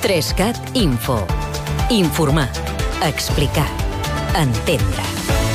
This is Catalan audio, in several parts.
3CAT Info. Informar, explicar, entendre.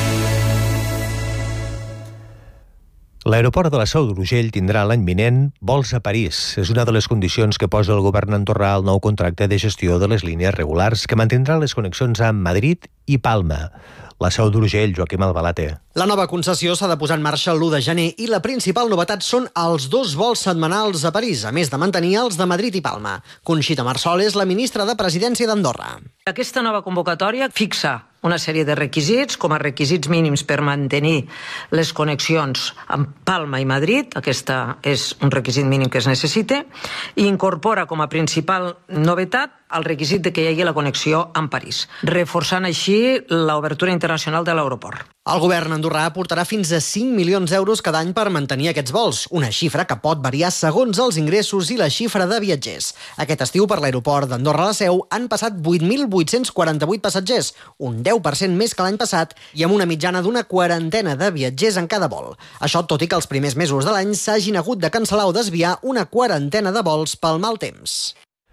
L'aeroport de la Seu d'Urgell tindrà l'any vinent vols a París. És una de les condicions que posa el govern andorrà al nou contracte de gestió de les línies regulars que mantindrà les connexions amb Madrid i Palma. La Seu d'Urgell, Joaquim Albalate. La nova concessió s'ha de posar en marxa l'1 de gener i la principal novetat són els 2 vols setmanals a París, a més de mantenir els de Madrid i Palma. Conxita Marsol és la ministra de Presidència d'Andorra. Aquesta nova convocatòria fixa una sèrie de requisits, com a requisits mínims per mantenir les connexions amb Palma i Madrid, aquesta és un requisit mínim que es necessita, i incorpora com a principal novetat el requisit de que hi hagi la connexió amb París, reforçant així l'obertura internacional de l'aeroport. El govern andorrà aportarà fins a 5 milions d'euros cada any per mantenir aquests vols, una xifra que pot variar segons els ingressos i la xifra de viatgers. Aquest estiu per l'aeroport d'Andorra la Seu han passat 8.848 passatgers, un 10% més que l'any passat i amb una mitjana d'una quarantena de viatgers en cada vol. Això tot i que els primers mesos de l'any s'hagin hagut de cancel·lar o desviar una quarantena de vols pel mal temps.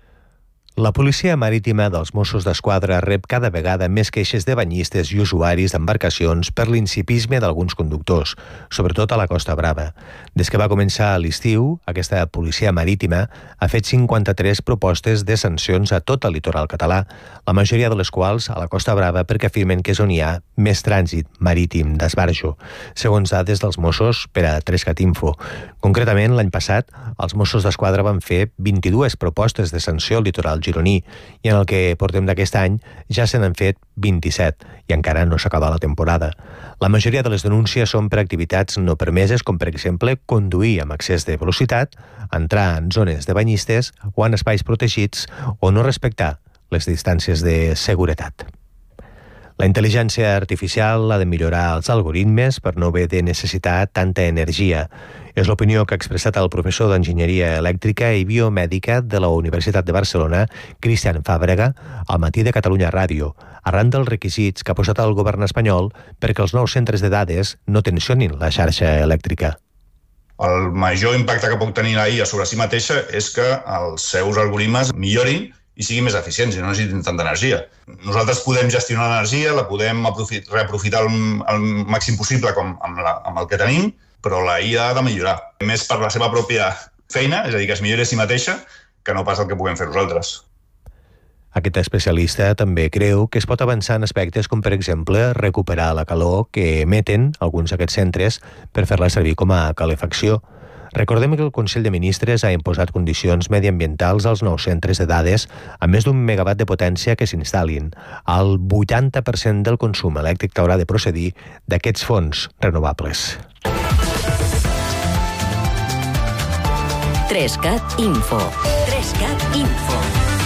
La policia marítima dels Mossos d'Esquadra rep cada vegada més queixes de banyistes i usuaris d'embarcacions per l'incipisme d'alguns conductors, sobretot a la Costa Brava. Des que va començar l'estiu, aquesta policia marítima ha fet 53 propostes de sancions a tot el litoral català, la majoria de les quals a la Costa Brava perquè afirmen que és on hi ha més trànsit marítim d'esbarjo, segons dades dels Mossos per a 3CAT Info. Concretament, l'any passat, els Mossos d'Esquadra van fer 22 propostes de sanció al litoral gironí i en el que portem d'aquest any ja se n'han fet 27 i encara no s'acaba la temporada. La majoria de les denúncies són per activitats no permeses com per exemple conduir amb excés de velocitat, entrar en zones de banyistes o en espais protegits o no respectar les distàncies de seguretat. La intel·ligència artificial ha de millorar els algoritmes per no haver de necessitar tanta energia. És l'opinió que ha expressat el professor d'Enginyeria Elèctrica i Biomèdica de la Universitat de Barcelona, Cristian Fàbrega, al Matí de Catalunya Ràdio, arran dels requisits que ha posat el govern espanyol perquè els nous centres de dades no tensionin la xarxa elèctrica. El major impacte que pot tenir la IA sobre si mateixa és que els seus algoritmes millorin i siguin més eficients i no necessitin tanta energia. Nosaltres podem gestionar l'energia, la podem reaprofitar el màxim possible amb el que tenim, però la IA ha de millorar. Més per la seva pròpia feina, és a dir, que es millori a si mateixa, que no pas el que puguem fer nosaltres. Aquest especialista també creu que es pot avançar en aspectes com, per exemple, recuperar la calor que emeten alguns d'aquests centres per fer-la servir com a calefacció. Recordem que el Consell de Ministres ha imposat condicions mediambientals als nous centres de dades a més d'1 megawatt de potència que s'instal·lin. El 80% del consum elèctric haurà de procedir d'aquests fonts renovables. 3CAT Info. 3CAT Info.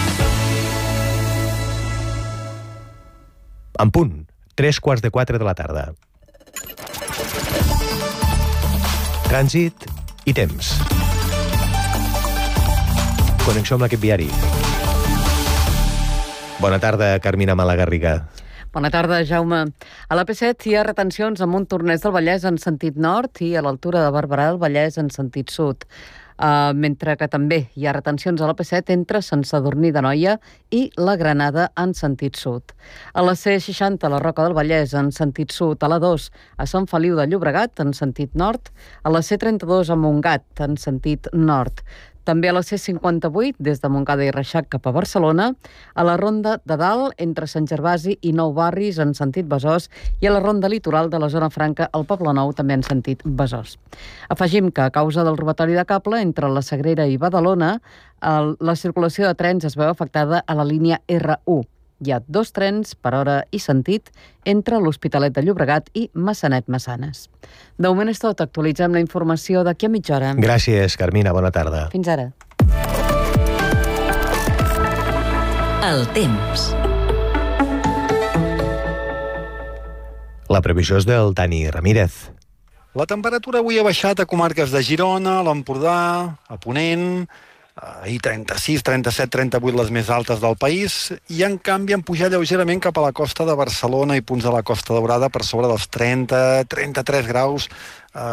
En punt, 3:15 de la tarda. Trànsit i temps. Connexió amb l'equip viari. Bona tarda, Carmina Malagarriga. Bona tarda, Jaume. A la P7 hi ha retencions a Montornès del Vallès en sentit nord i a l'altura de Barberà del Vallès en sentit sud. Mentre que també hi ha retencions a la P7 entre Sant Sadurní d'Anoia i la Granada en sentit sud. A la C60 a la Roca del Vallès en sentit sud, a la 2 a Sant Feliu de Llobregat en sentit nord, a la C32 a Montgat en sentit nord. També a la C58, des de Montcada i Reixac cap a Barcelona, a la Ronda de Dalt, entre Sant Gervasi i Nou Barris, en sentit Besòs, i a la Ronda Litoral de la Zona Franca, al Poble Nou, també en sentit Besòs. Afegim que, a causa del robatori de cable entre la Sagrera i Badalona, la circulació de trens es veu afectada a la línia R1. Hi ha 2 trens per hora i sentit entre l'Hospitalet de Llobregat i Massanet-Massanes. De moment és tot. Actualitzem la informació d'aquí a mitja hora. Gràcies, Carmina. Bona tarda. Fins ara. El temps. La previsió és del Tani Ramírez. La temperatura avui ha baixat a comarques de Girona, l'Empordà, a Ponent, ahir 36, 37, 38 les més altes del país, i en canvi han pujat lleugerament cap a la costa de Barcelona i punts de la Costa Daurada per sobre dels 30, 33 graus